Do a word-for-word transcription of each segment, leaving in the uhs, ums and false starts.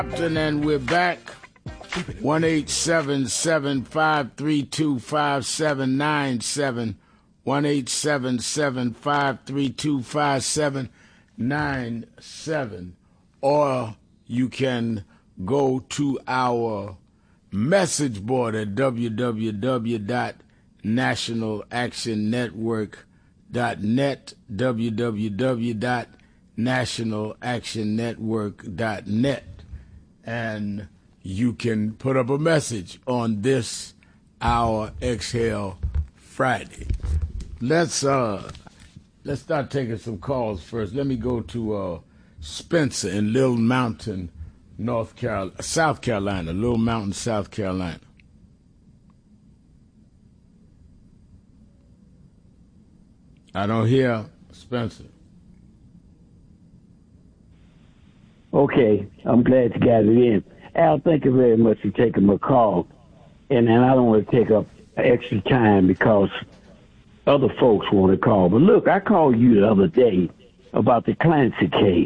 And we're back. one eight seven seven, five three two, five seven nine seven. one eight seven seven, five three two, five seven nine seven. Or you can go to our message board at w w w dot national action network dot net, w w w dot national action network dot net. And you can put up a message on this, our Exhale Friday. Let's uh, let's start taking some calls first. Let me go to uh, Spencer in Little Mountain, North Carolina, South Carolina, Little Mountain, South Carolina. I don't hear Spencer. Okay, I'm glad you got it in. Al, thank you very much for taking my call. And, and I don't want to take up extra time because other folks want to call. But look, I called you the other day about the Clancy case.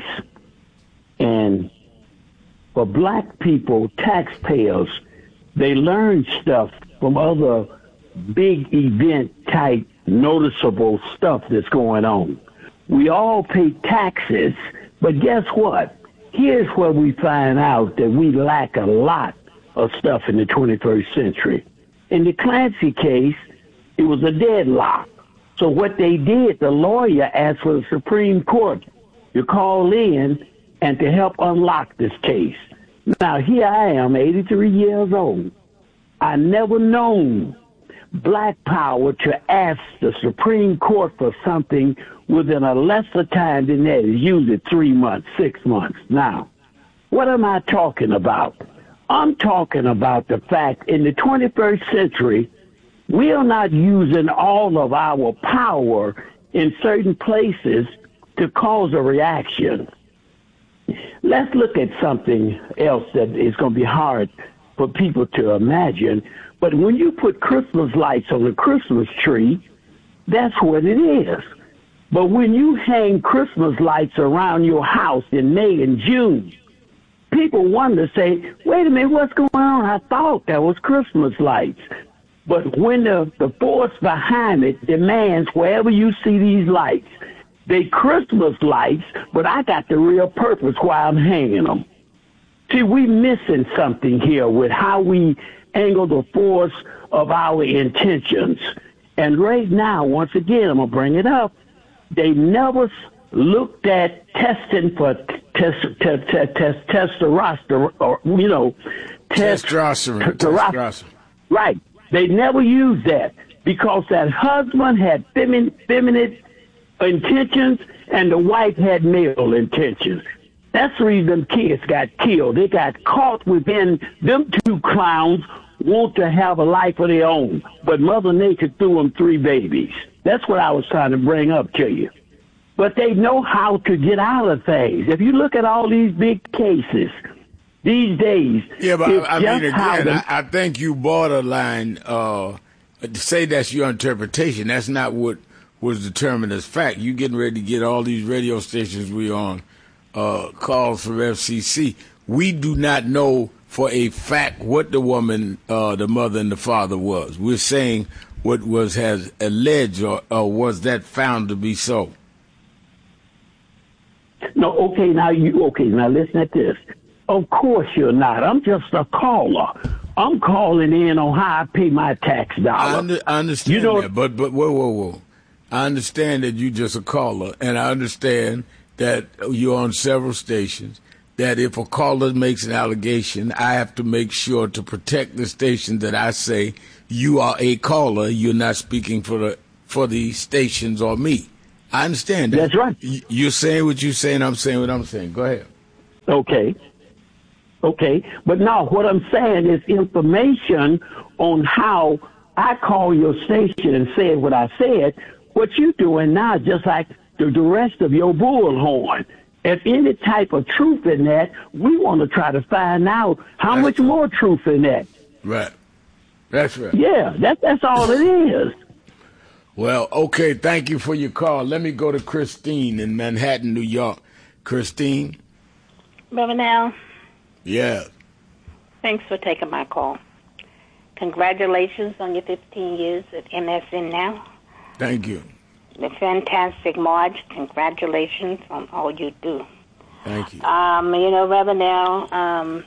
And for black people, taxpayers, they learn stuff from other big event type noticeable stuff that's going on. We all pay taxes, but guess what? Here's where we find out that we lack a lot of stuff in the twenty-first century. In the Clancy case, it was a deadlock. So what they did, the lawyer asked for the Supreme Court to call in and to help unlock this case. Now, here I am, eighty-three years old. I never known black power to ask the Supreme Court for something within a lesser time than that. It's usually three months, six months. Now, what am I talking about? I'm talking about the fact in the twenty-first century, we are not using all of our power in certain places to cause a reaction. Let's look at something else that is going to be hard for people to imagine. But when you put Christmas lights on a Christmas tree, that's what it is. But when you hang Christmas lights around your house in May and June, people wonder, say, wait a minute, what's going on? I thought that was Christmas lights. But when the, the force behind it demands wherever you see these lights, they Christmas lights, but I got the real purpose why I'm hanging them. See, we missing something here with how we angle the force of our intentions. And right now, once again, I'm going to bring it up, they never looked at testing for test, test, test, test, testosterone, or, you know, test, testosterone. testosterone. Right. They never used that because that husband had feminine, feminine intentions and the wife had male intentions. That's the reason them kids got killed. They got caught within them two clowns want to have a life of their own, but Mother Nature threw them three babies. That's what I was trying to bring up to you. But they know how to get out of things. If you look at all these big cases these days, yeah, but I mean, again, I, I think you borderline uh, to say that's your interpretation. That's not what was determined as fact. You getting ready to get all these radio stations we on uh, calls from F C C. We do not know for a fact what the woman, uh, the mother and the father was. We're saying what was has alleged or, or was that found to be so. No, okay, now you okay, now listen at this. Of course you're not. I'm just a caller. I'm calling in on how I pay my tax dollar. I, under, I understand you know, that, but but whoa, whoa, whoa. I understand that you're just a caller, and I understand that you're on several stations, that if a caller makes an allegation, I have to make sure to protect the station that I say you are a caller, you're not speaking for the for the stations or me. I understand that. That's right. You're saying what you're saying, I'm saying what I'm saying. Go ahead. Okay. Okay. But now what I'm saying is information on how I call your station and said what I said. What you're doing now, just like the, the rest of your bullhorn. If any type of truth in that, we want to try to find out how that's much right. more truth in that. Right. That's right. Yeah, that, that's all it is. Well, okay, thank you for your call. Let me go to Christine in Manhattan, New York. Christine? Brother Nell. Yeah. Thanks for taking my call. Congratulations on your fifteen years at M S N Now. Thank you. The fantastic Marge. Congratulations on all you do. Thank you. Um, you know, Reverend L, um,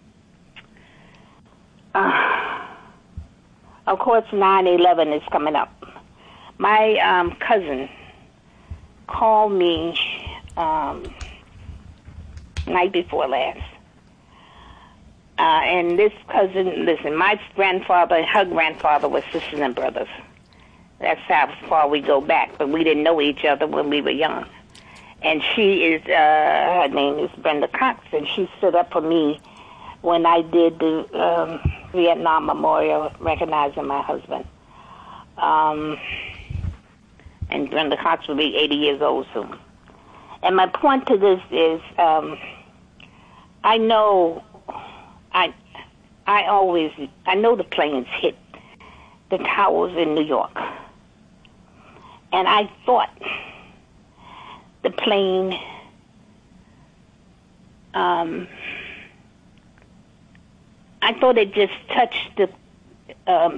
uh, of course, nine eleven is coming up. My um, cousin called me um, night before last. Uh, and this cousin, listen, my grandfather and her grandfather were sisters and brothers. That's how far we go back, but we didn't know each other when we were young. And she is, uh, her name is Brenda Cox, and she stood up for me when I did the um, Vietnam Memorial recognizing my husband. Um, and Brenda Cox will be eighty years old soon. And my point to this is, um, I know, I, I always, I know the planes hit the towers in New York. And I thought the plane um, I thought it just touched the um,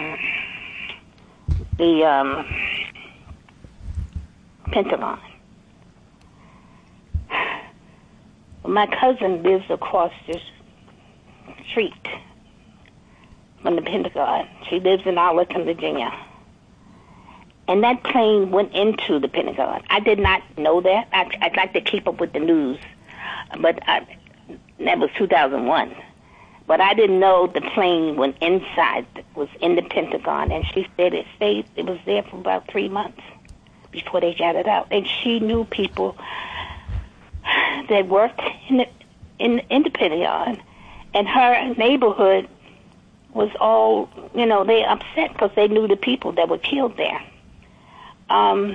the um, Pentagon. My cousin lives across the street from the Pentagon. She lives in Arlington, Virginia. And that plane went into the Pentagon. I did not know that. I, I'd like to keep up with the news, but I, that was two thousand one. But I didn't know the plane went inside, was in the Pentagon, and she said it stayed, it was there for about three months before they got it out. And she knew people that worked in the, in, in the Pentagon, and her neighborhood was all, you know, they upset because they knew the people that were killed there. Um,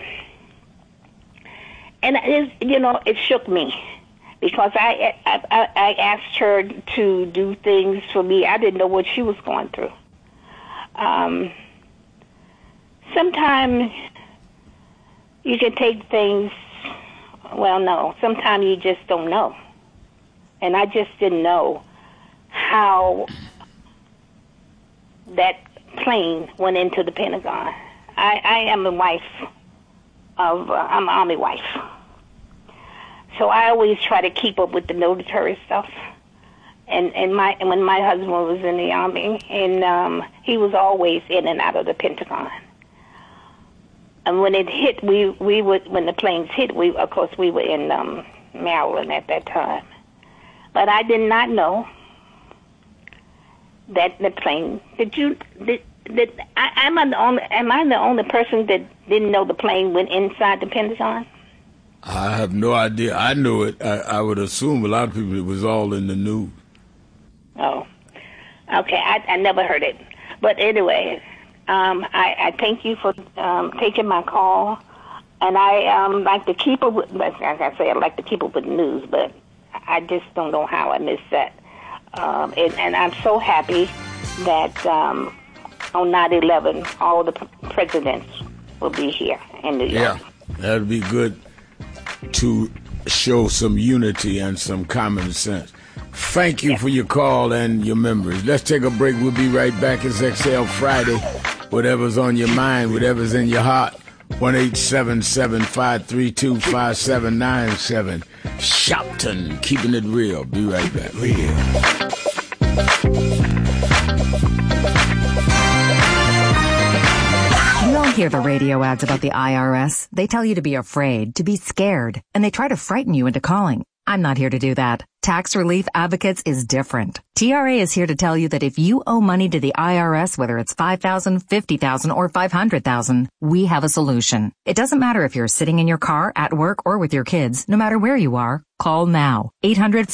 and, it, you know, it shook me. Because I, I I asked her to do things for me. I didn't know what she was going through. Um, sometimes you can take things, well, no. Sometimes you just don't know. And I just didn't know how that plane went into the Pentagon. I, I am a wife of, uh, I'm an Army wife. So I always try to keep up with the military stuff. And and my and when my husband was in the Army, and um, he was always in and out of the Pentagon. And when it hit, we we would when the planes hit, we of course we were in um, Maryland at that time. But I did not know that the plane. Did you? Did, did I, am I the only? Am I the only person that didn't know the plane went inside the Pentagon? I have no idea. I knew it. I, I would assume a lot of people, it was all in the news. Oh, okay. I, I never heard it. But anyway, um, I, I thank you for um, taking my call. And I um, like to keep up with, like I say, I like to keep up with the news, but I just don't know how I missed that. Um, and, and I'm so happy that um, on nine eleven, all the presidents will be here in New York. Yeah, that would be good to show some unity and some common sense. Thank you yeah. for your call and your memories. Let's take a break. We'll be right back. It's X L Friday. Whatever's on your mind, whatever's in your heart. one eight seven seven, five three two, five seven nine seven. Shopton, keeping it real. Be right back. Real. You don't hear the radio ads about the I R S. They tell you to be afraid, to be scared, and they try to frighten you into calling. I'm not here to do that. Tax Relief Advocates is different. T R A is here to tell you that if you owe money to the I R S, whether it's five thousand dollars, fifty thousand dollars, or five hundred thousand dollars, we have a solution. It doesn't matter if you're sitting in your car, at work, or with your kids. No matter where you are, call now. eight hundred